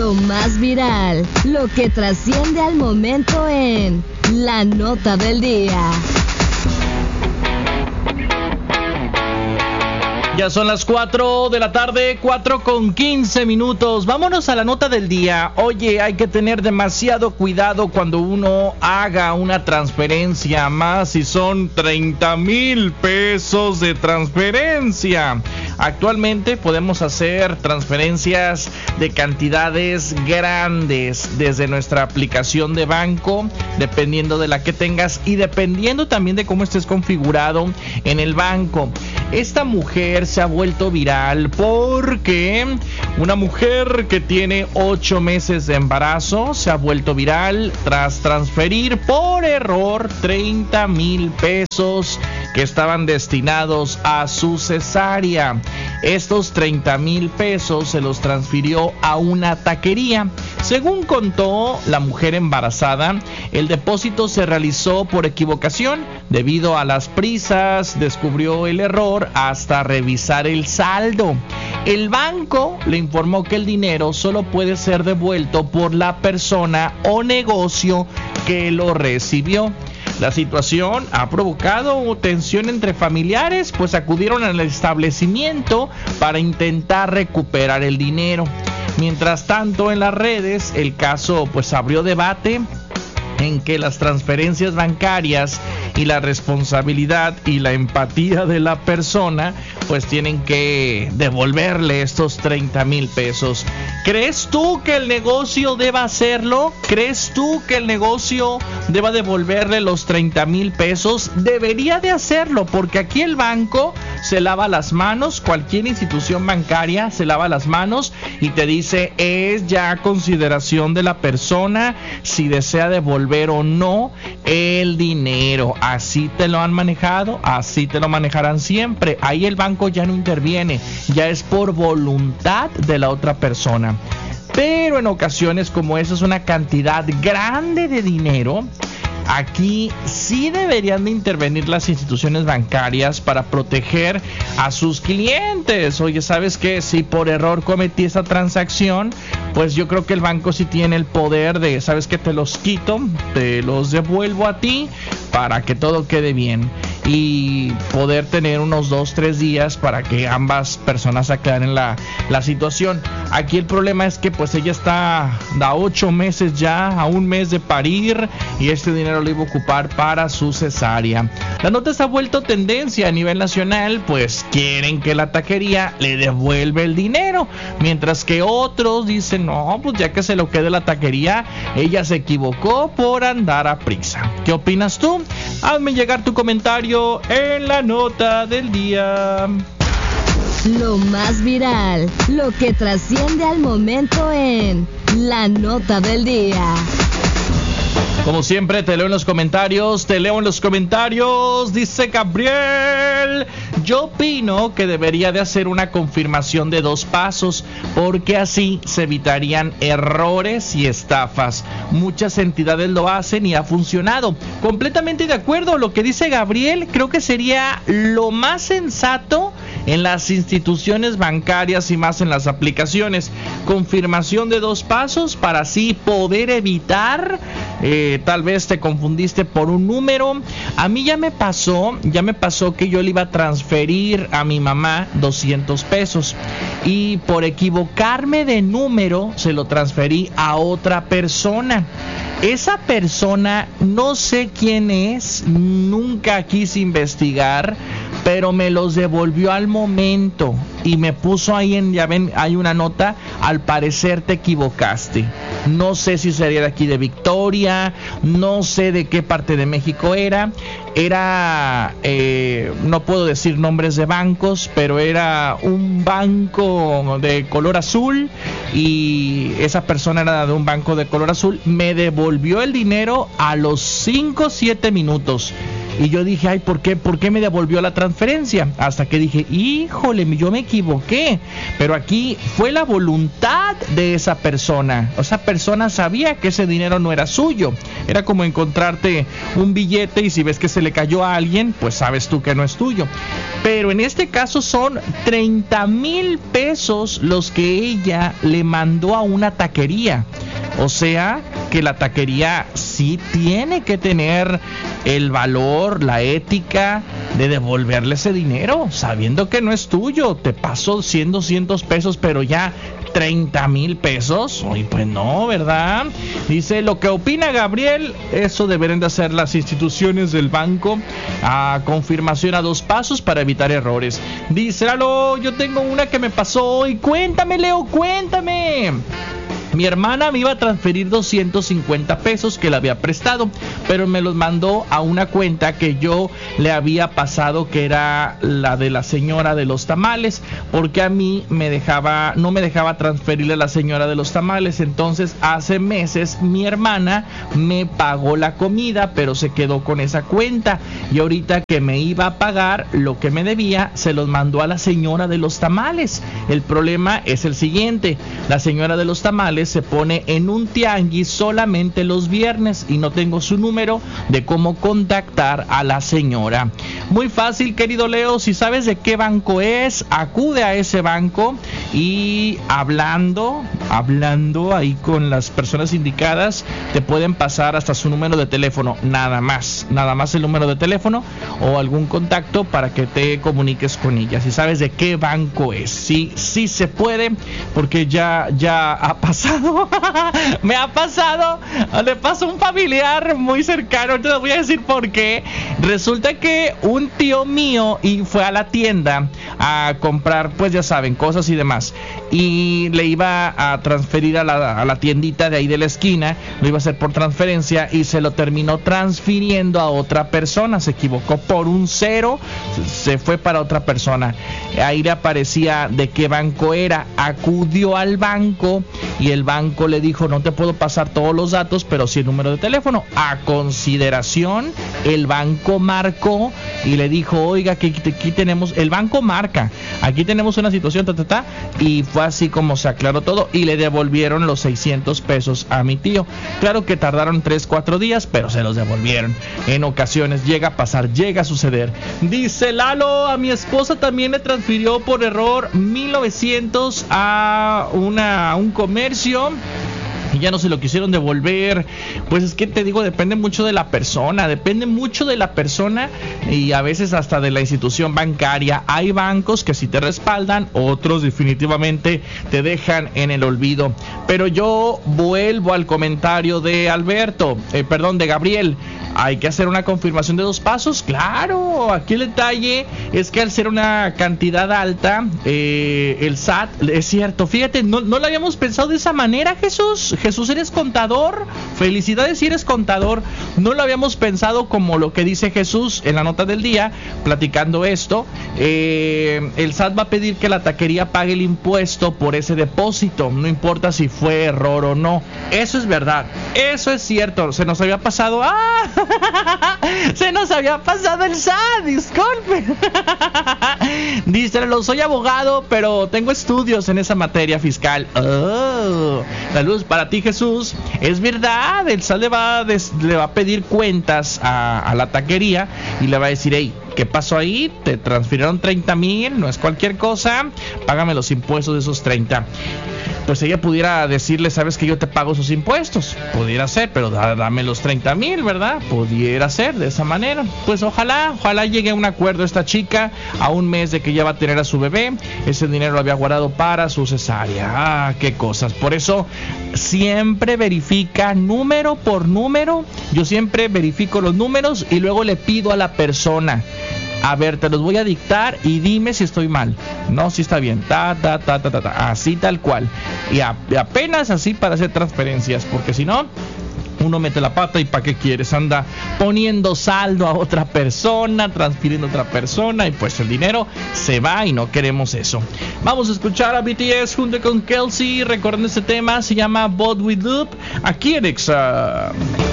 Lo más viral, lo que trasciende al momento en La Nota del Día. Ya son las 4 de la tarde, 4:15. Vámonos a la nota del día. Oye, hay que tener demasiado cuidado cuando uno haga una transferencia, más si son 30,000 pesos de transferencia. Actualmente podemos hacer transferencias de cantidades grandes desde nuestra aplicación de banco, dependiendo de la que tengas y dependiendo también de cómo estés configurado en el banco. Esta mujer se ha vuelto viral porque una mujer que tiene 8 meses de embarazo se ha vuelto viral tras transferir por error 30,000 pesos que estaban destinados a su cesárea. Estos 30,000 pesos se los transfirió a una taquería. Según contó la mujer embarazada, el depósito se realizó por equivocación. Debido a las prisas, descubrió el error hasta revisar el saldo. El banco le informó que el dinero solo puede ser devuelto por la persona o negocio que lo recibió. La situación ha provocado tensión entre familiares, pues acudieron al establecimiento para intentar recuperar el dinero. Mientras tanto, en las redes, el caso pues abrió debate en que las transferencias bancarias y la responsabilidad y la empatía de la persona pues tienen que devolverle estos 30,000 pesos. ¿Crees tú que el negocio deba hacerlo? ¿Crees tú que el negocio deba devolverle los 30,000 pesos? Debería de hacerlo, porque aquí el banco se lava las manos, cualquier institución bancaria se lava las manos y te dice, es ya consideración de la persona si desea devolver o no el dinero. Así te lo han manejado, así te lo manejarán siempre. Ahí el banco ya no interviene, ya es por voluntad de la otra persona. Pero en ocasiones como esa es una cantidad grande de dinero, aquí sí deberían de intervenir las instituciones bancarias para proteger a sus clientes. Oye, ¿sabes qué? Si por error cometí esa transacción, pues yo creo que el banco sí tiene el poder de, ¿sabes qué? Te los quito, te los devuelvo a ti para que todo quede bien y poder tener unos 2-3 días para que ambas personas aclaren la situación. Aquí el problema es que pues ella está a 8 meses ya, a 1 mes de parir, y este dinero lo iba a ocupar para su cesárea. La nota se ha vuelto tendencia a nivel nacional, pues quieren que la taquería le devuelva el dinero, mientras que otros dicen, no, pues ya que se lo quede la taquería, ella se equivocó por andar a prisa. ¿Qué opinas tú? Hazme llegar tu comentario en la nota del día. Lo más viral, lo que trasciende al momento en La Nota del Día. Como siempre, te leo en los comentarios, dice Gabriel: yo opino que debería de hacer una confirmación de 2 pasos, porque así se evitarían errores y estafas. Muchas entidades lo hacen y ha funcionado. Completamente de acuerdo, lo que dice Gabriel, creo que sería lo más sensato en las instituciones bancarias y más en las aplicaciones. Confirmación de 2 pasos para así poder evitar, tal vez te confundiste por un número. A mí ya me pasó que yo le iba a transferir a mi mamá 200 pesos y por equivocarme de número se lo transferí a otra persona. Esa persona no sé quién es, nunca quise investigar, pero me los devolvió al momento y me puso ahí ya ven, hay una nota, al parecer te equivocaste. No sé si sería de aquí de Victoria, no sé de qué parte de México era, no puedo decir nombres de bancos, pero era un banco de color azul y esa persona era de un banco de color azul. Me devolvió el dinero a los 5-7 minutos. Y yo dije, ay, ¿por qué me devolvió la transferencia? Hasta que dije, híjole, yo me equivoqué. Pero aquí fue la voluntad de esa persona. Esa persona sabía que ese dinero no era suyo. Era como encontrarte un billete y si ves que se le cayó a alguien, pues sabes tú que no es tuyo. Pero en este caso son 30,000 pesos los que ella le mandó a una taquería. O sea que la taquería sí tiene que tener el valor, la ética de devolverle ese dinero, sabiendo que no es tuyo. Te pasó 100, 200 pesos, pero ya 30,000 pesos. Oye, pues no, ¿verdad? Dice, lo que opina Gabriel, eso deberían de hacer las instituciones del banco, a confirmación a 2 pasos para evitar errores. Dice, Lalo, yo tengo una que me pasó hoy. Cuéntame, Leo, cuéntame. Mi hermana me iba a transferir 250 pesos que le había prestado, pero me los mandó a una cuenta que yo le había pasado, que era la de la señora de los tamales, porque a mí no me dejaba transferirle a la señora de los tamales. Entonces hace meses mi hermana me pagó la comida, pero se quedó con esa cuenta, y ahorita que me iba a pagar lo que me debía, se los mandó a la señora de los tamales. El problema es el siguiente: la señora de los tamales se pone en un tianguis solamente los viernes y no tengo su número de cómo contactar a la señora. Muy fácil, querido Leo, si sabes de qué banco es, acude a ese banco y hablando ahí con las personas indicadas, te pueden pasar hasta su número de teléfono, nada más el número de teléfono o algún contacto para que te comuniques con ella. Si sabes de qué banco es, sí se puede, porque ya ha pasado. Me ha pasado, le pasó a un familiar muy cercano, te voy a decir por qué. Resulta que un tío mío fue a la tienda a comprar, pues ya saben, cosas y demás, y le iba a transferir a la tiendita de ahí de la esquina, lo iba a hacer por transferencia y se lo terminó transfiriendo a otra persona. Se equivocó por un 0, se fue para otra persona. Ahí le aparecía de qué banco era. Acudió al banco y el banco le dijo, no te puedo pasar todos los datos, pero sí el número de teléfono. A consideración, el banco marcó y le dijo, oiga, que aquí tenemos, el banco marca, aquí tenemos una situación, y fue así como se aclaró todo y le devolvieron los 600 pesos a mi tío. Claro que tardaron 3-4 días, pero se los devolvieron. En ocasiones llega a pasar, llega a suceder. Dice Lalo, a mi esposa también le transfirió por error 1,900 a un comercio y ya no se lo quisieron devolver. Pues es que te digo, depende mucho de la persona y a veces hasta de la institución bancaria. Hay bancos que sí te respaldan, otros definitivamente te dejan en el olvido. Pero yo vuelvo al comentario de de Gabriel. Hay que hacer una confirmación de 2 pasos. Claro, aquí el detalle es que al ser una cantidad alta, el SAT, es cierto, fíjate, no lo habíamos pensado de esa manera, Jesús. Jesús, ¿eres contador? Felicidades si eres contador. No lo habíamos pensado como lo que dice Jesús en la nota del día, platicando esto. El SAT va a pedir que la taquería pague el impuesto por ese depósito, no importa si fue error o no. Eso es verdad, eso es cierto. Se nos había pasado, se nos había pasado el SAT, disculpe. Dice, soy abogado, pero tengo estudios en esa materia fiscal. Saludos para ti, Jesús. Es verdad, el SAT le va a pedir cuentas a la taquería y le va a decir, hey, ¿qué pasó ahí? Te transfirieron 30,000, no es cualquier cosa, págame los impuestos de esos 30. Pues ella pudiera decirle, sabes que yo te pago esos impuestos, pudiera ser, pero dame los 30,000, ¿verdad? Pudiera ser de esa manera. Pues ojalá llegue a un acuerdo esta chica, a un mes de que ya va a tener a su bebé. Ese dinero lo había guardado para su cesárea. Qué cosas. Por eso siempre verifica número por número. Yo siempre verifico los números y luego le pido a la persona, a ver, te los voy a dictar y dime si estoy mal. No, si está bien. Así tal cual. Y apenas así para hacer transferencias, porque si no, uno mete la pata y ¿para qué quieres? Anda poniendo saldo a otra persona, transfiriendo a otra persona y pues el dinero se va y no queremos eso. Vamos a escuchar a BTS junto con Kelsey. Recuerden este tema, se llama What We Do, aquí en Exa.